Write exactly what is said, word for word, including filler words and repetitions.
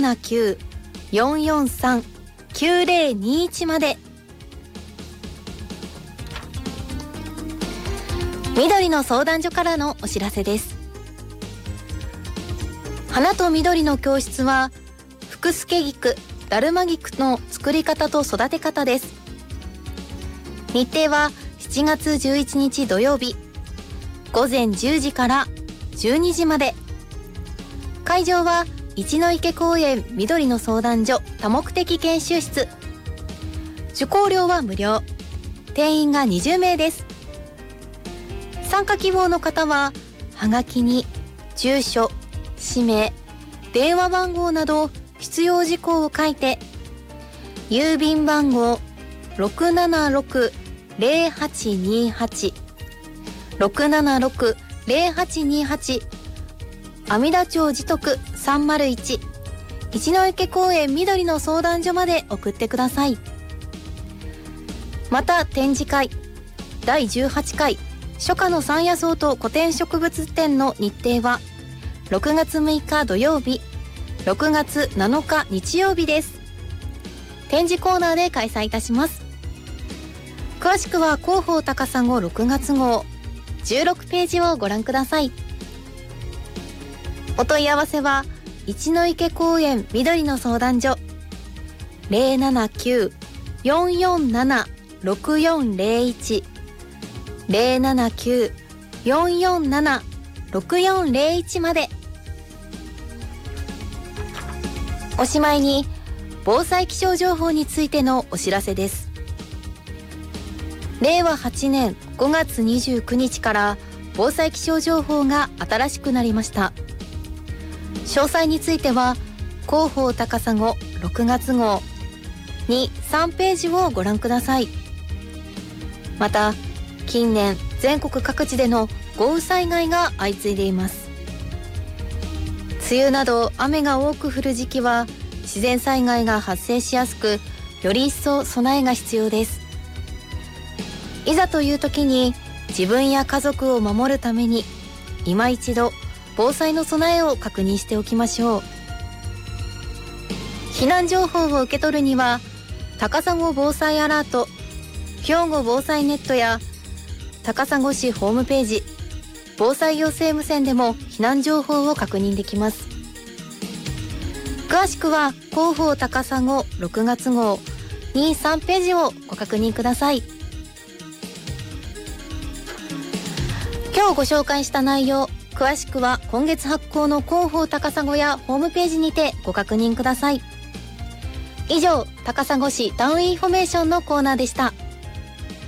なきゅう よんよんさん きゅうぜろにいちまで。緑の相談所からのお知らせです。花と緑の教室は福助菊、だるま菊の作り方と育て方です。日程はしちがつじゅういちにち土曜日ごぜんじゅうじからじゅうにじまで。会場は一の池公園緑の相談所多目的研修室。受講料は無料。定員がにじゅうめいです。参加希望の方ははがきに住所、氏名、電話番号など必要事項を書いて、郵便番号 ろくななろく ぜろはちにはち ろくななろく ぜろはちにはち阿弥陀町地徳さんまるいち一の池公園緑の相談所まで送ってください。また展示会だいじゅうはちかい初夏の山野草と古典植物展の日程はろくがつむいか土曜日、ろくがつなのか日曜日です。展示コーナーで開催いたします。詳しくは広報高砂ろくがつごうじゅうろくページをご覧ください。お問い合わせは一の池公園緑の相談所 ゼロななきゅう よんよんなな ろくよんゼロいち ゼロななきゅう よんよんなな ろくよんゼロいちまで。おしまいに防災気象情報についてのお知らせです。れいわはちねんごがつにじゅうくにちから防災気象情報が新しくなりました。詳細については広報高砂ろくがつごうに、さんページをご覧ください。また近年全国各地での豪雨災害が相次いでいます。梅雨など雨が多く降る時期は自然災害が発生しやすく、より一層備えが必要です。いざという時に自分や家族を守るために今一度防災の備えを確認しておきましょう。避難情報を受け取るには高砂防災アラート、兵庫防災ネットや高砂市ホームページ、防災行政無線でも避難情報を確認できます。詳しくは広報高砂ろくがつごうに、さんページをご確認ください。今日ご紹介した内容、詳しくは今月発行の広報高砂やホームページにてご確認ください。以上、高砂市タウンインフォメーションのコーナーでした。